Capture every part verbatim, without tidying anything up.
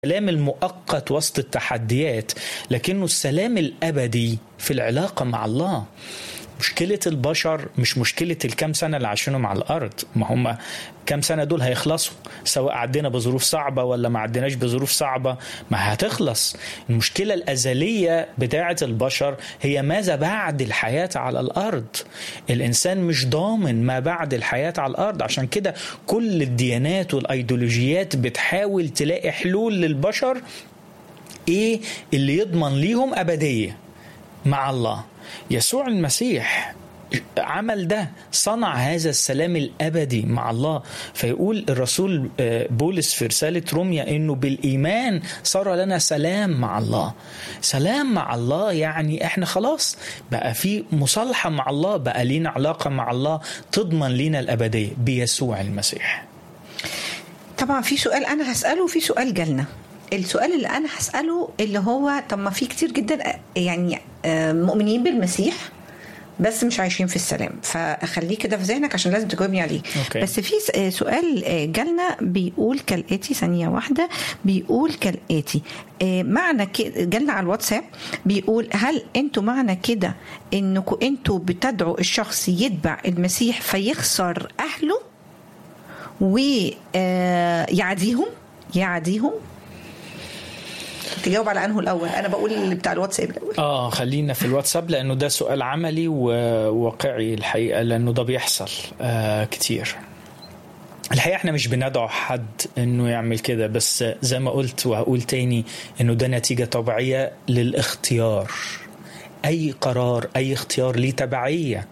السلام المؤقت وسط التحديات، لكنه السلام الأبدي في العلاقة مع الله. مشكلة البشر مش مشكلة الكام سنة اللي عايشينهم على الأرض، ما هم كام سنة دول هيخلصوا، سواء عدينا بظروف صعبة ولا ما عديناش بظروف صعبة ما هتخلص. المشكلة الأزلية بتاعة البشر هي ماذا بعد الحياة على الأرض. الإنسان مش ضامن ما بعد الحياة على الأرض، عشان كده كل الديانات والأيديولوجيات بتحاول تلاقي حلول للبشر إيه اللي يضمن ليهم أبدية مع الله. يسوع المسيح عمل ده، صنع هذا السلام الأبدي مع الله. فيقول الرسول بولس في رسالة روميا إنه بالإيمان صار لنا سلام مع الله. سلام مع الله يعني إحنا خلاص بقى في مصالحة مع الله، بقى لينا علاقة مع الله تضمن لينا الأبدية بيسوع المسيح. طبعا في سؤال أنا هسأله وفي سؤال جالنا. السؤال اللي أنا هسأله اللي هو طب ما في كتير جدا يعني مؤمنين بالمسيح بس مش عايشين في السلام، فخليه كده في ذهنك عشان لازم تجاوبني عليه. أوكي. بس في سؤال جالنا بيقول كالآتي، ثانية واحدة، بيقول كالآتي معنى كده، جالنا على الواتساب بيقول هل انتوا معنى كده انكم انتوا بتدعوا الشخص يتبع المسيح فيخسر أهله ويعديهم يعديهم تجاوب على أنه الأول؟ أنا بقول اللي بتاع الواتساب الأول. آه خلينا في الواتساب لأنه ده سؤال عملي وواقعي الحقيقة، لأنه ده بيحصل آه كتير. الحقيقة احنا مش بندعو حد انه يعمل كده، بس زي ما قلت وهقول تاني انه ده نتيجة طبيعية للاختيار. اي قرار اي اختيار ليه تبعية،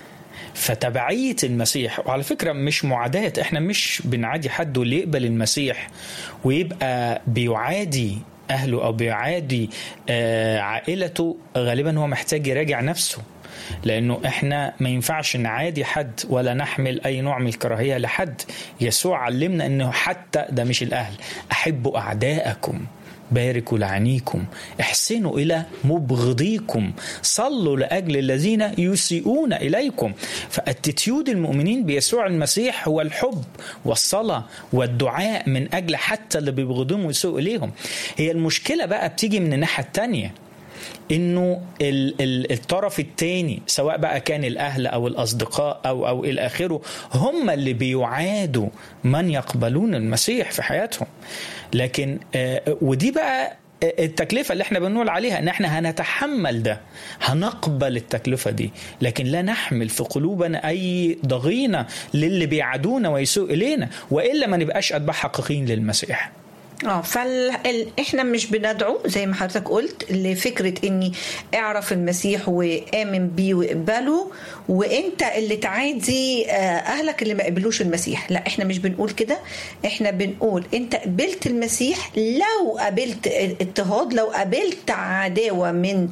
فتبعية المسيح. وعلى فكرة مش معاداة، احنا مش بنعادي حد واللي يقبل المسيح ويبقى بيعادي أهله أو بيعادي عائلته غالبا هو محتاج يراجع نفسه، لأنه إحنا ما ينفعش نعادي حد ولا نحمل أي نوع من الكراهية لحد. يسوع علمنا أنه حتى ده مش الأهل، أحبوا أعداءكم، باركوا لعنيكم، احسنوا إلى مبغضيكم، صلوا لأجل الذين يسيئون إليكم. فاتيتيود المؤمنين بيسوع المسيح هو الحب والصلاة والدعاء من أجل حتى اللي بيبغضهم ويسيئوا إليهم. هي المشكلة بقى بتيجي من الناحية التانية، إنه الطرف التاني سواء بقى كان الأهل أو الأصدقاء أو أو إلى آخره هم اللي بيعادوا من يقبلون المسيح في حياتهم. لكن ودي بقى التكلفة اللي احنا بنقول عليها، ان احنا هنتحمل ده، هنقبل التكلفة دي، لكن لا نحمل في قلوبنا اي ضغينة للي بيعادونا ويسوء الينا، وإلا ما نبقاش أتباع حقيقيين للمسيح. اه فاحنا مش بندعو زي ما حضرتك قلت لفكرة اني اعرف المسيح وآمن بيه وقبله وانت اللي تعادي اهلك اللي ما قبلوش المسيح. لا، احنا مش بنقول كده. احنا بنقول انت قبلت المسيح، لو قبلت اضطهاد، لو قبلت عداوة من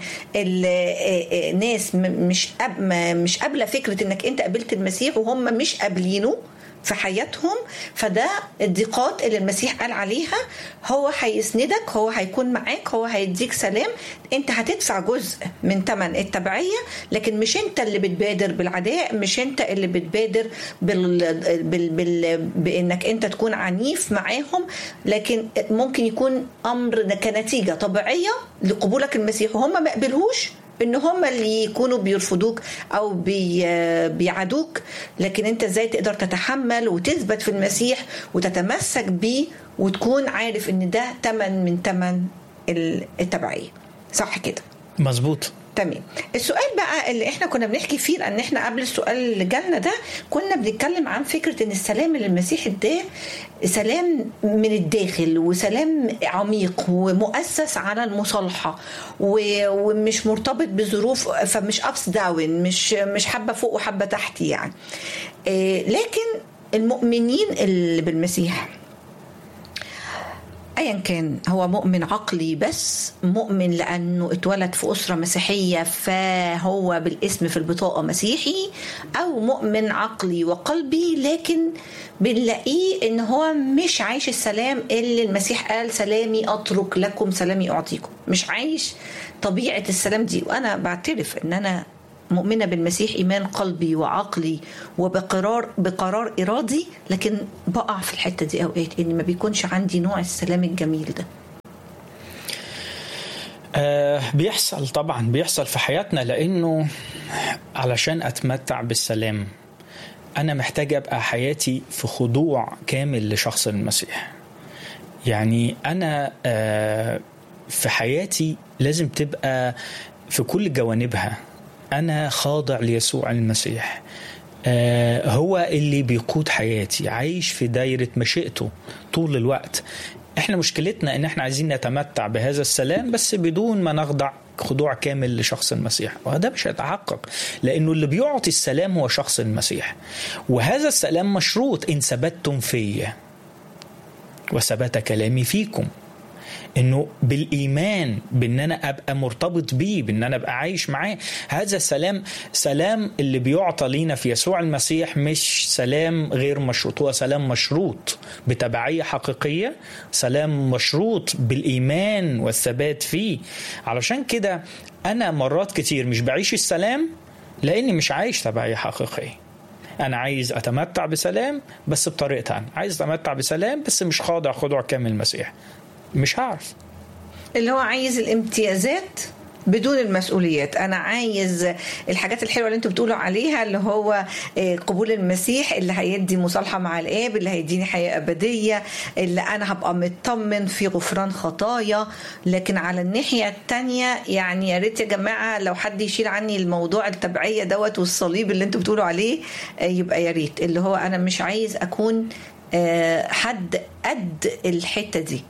الناس مش مش قابلة فكرة انك انت قبلت المسيح وهم مش قابلينه في حياتهم، فده الضيقات اللي المسيح قال عليها هو هيسندك، هو هيكون معاك، هو هيديك سلام. انت هتدفع جزء من ثمن التبعية، لكن مش انت اللي بتبادر بالعداء، مش انت اللي بتبادر بال... بال... بال... بانك انت تكون عنيف معاهم، لكن ممكن يكون امر كنتيجة طبيعية لقبولك المسيح وهم ما قبلهوش، ان هم اللي يكونوا بيرفضوك او بي بيعادوك. لكن انت ازاي تقدر تتحمل وتثبت في المسيح وتتمسك بيه وتكون عارف ان ده تمن من تمن التبعية. صح كده؟ مظبوط. تمام. السؤال بقى اللي احنا كنا بنحكي فيه، لان احنا قبل السؤال اللي جالنا ده كنا بنتكلم عن فكرة ان السلام اللي المسيح ده سلام من الداخل، وسلام عميق ومؤسس على المصالحة ومش مرتبط بظروف، فمش أبس داون، مش مش حبة فوق وحبة تحت يعني. لكن المؤمنين اللي بالمسيح أيا كان، هو مؤمن عقلي بس، مؤمن لأنه اتولد في أسرة مسيحية فهو بالاسم في البطاقة مسيحي، أو مؤمن عقلي وقلبي لكن بنلاقيه إن هو مش عايش السلام اللي المسيح قال سلامي أترك لكم سلامي أعطيكم، مش عايش طبيعة السلام دي. وأنا بعترف إن أنا مؤمنة بالمسيح إيمان قلبي وعقلي وبقرار بقرار إرادي، لكن بقع في الحتة دي أوقات إن ما بيكونش عندي نوع السلام الجميل ده. آه بيحصل طبعا، بيحصل في حياتنا، لأنه علشان أتمتع بالسلام أنا محتاج أبقى حياتي في خضوع كامل لشخص المسيح. يعني أنا آه في حياتي لازم تبقى في كل جوانبها أنا خاضع ليسوع المسيح، آه هو اللي بيقود حياتي، عايش في دايرة مشيئته طول الوقت. احنا مشكلتنا ان احنا عايزين نتمتع بهذا السلام بس بدون ما نخضع خضوع كامل لشخص المسيح، وهذا مش هيتحقق، لانه اللي بيعطي السلام هو شخص المسيح، وهذا السلام مشروط ان ثبتتم فيا وثبت كلامي فيكم، انه بالايمان بان انا ابقى مرتبط بيه، بان انا ابقى عايش معاه. هذا السلام سلام اللي بيعطى لينا في يسوع المسيح، مش سلام غير مشروط، هو سلام مشروط بتبعية حقيقية، سلام مشروط بالايمان والثبات فيه. علشان كده انا مرات كتير مش بعيش السلام لاني مش عايش تبعية حقيقية. أنا عايز أتمتع بسلام بس بطريقة أنا عايز أتمتع بسلام بس مش خاضع خضوع كامل المسيح، مش هعرف. اللي هو عايز الامتيازات بدون المسؤوليات. أنا عايز الحاجات الحلوة اللي انتوا بتقولوا عليها، اللي هو قبول المسيح اللي هيدي مصالحة مع الآب، اللي هيديني حياة أبدية، اللي أنا هبقى مطمن في غفران خطايا. لكن على الناحية التانية يعني يا ريت يا جماعة لو حد يشيل عني الموضوع التبعية دوت والصليب اللي انتوا بتقولوا عليه، يبقى يا ريت. اللي هو أنا مش عايز أكون حد قد الحتة دي.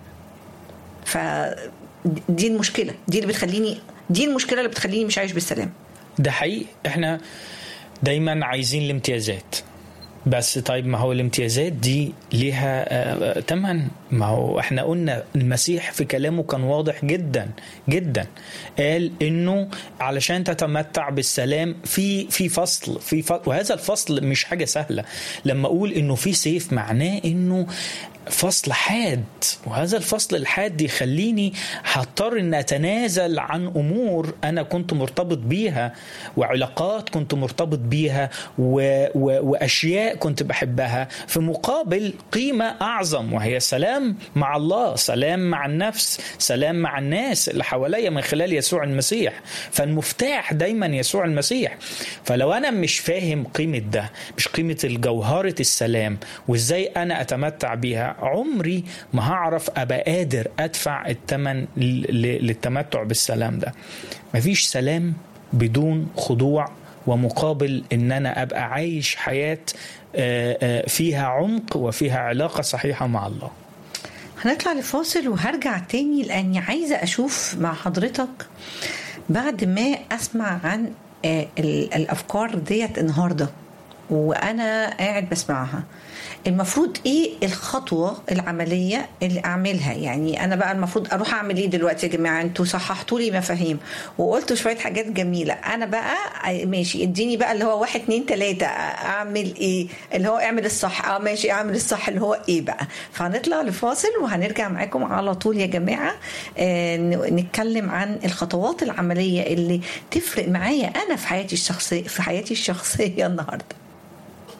فدي المشكلة، دي اللي بتخليني دي المشكلة اللي بتخليني مش عايش بالسلام. ده حقيقي، احنا دايما عايزين الامتيازات، بس طيب ما هو الامتيازات دي ليها تمن. ما هو احنا قلنا المسيح في كلامه كان واضح جدا جدا، قال انه علشان تتمتع بالسلام في في فصل في فصل وهذا الفصل مش حاجة سهلة. لما اقول انه في سيف معناه انه فصل حاد، وهذا الفصل الحاد يخليني هضطر ان اتنازل عن امور انا كنت مرتبط بيها، وعلاقات كنت مرتبط بيها، و... و... واشياء كنت بحبها، في مقابل قيمة اعظم وهي سلام مع الله، سلام مع النفس، سلام مع الناس اللي حواليا من خلال يسوع المسيح. فالمفتاح دايما يسوع المسيح. فلو انا مش فاهم قيمة ده، مش قيمة الجوهرة السلام وازاي انا اتمتع بيها، عمري ما هعرف أبقى قادر أدفع الثمن للتمتع بالسلام ده. مفيش سلام بدون خضوع ومقابل إن أنا أبقى عايش حياة فيها عمق وفيها علاقة صحيحة مع الله. هنطلع لفاصل وهرجع تاني، لأني عايزة أشوف مع حضرتك بعد ما أسمع عن الأفكار ديت النهاردة وأنا قاعد بسمعها، المفروض ايه الخطوة العملية اللي اعملها. يعني انا بقى المفروض اروح اعمل ايه دلوقتي يا جماعة؟ انتوا صححتوا لي مفاهيم وقلتوا شوية حاجات جميلة. انا بقى ماشي، اديني بقى اللي هو واحد اتنين تلاتة، اعمل ايه؟ اللي هو اعمل الصح. اه ماشي، اعمل الصح اللي هو ايه بقى؟ فهنطلع لفاصل وهنرجع معاكم على طول يا جماعة. آه نتكلم عن الخطوات العملية اللي تفرق معايا انا في حياتي الشخصية في حياتي الشخصية النهاردة.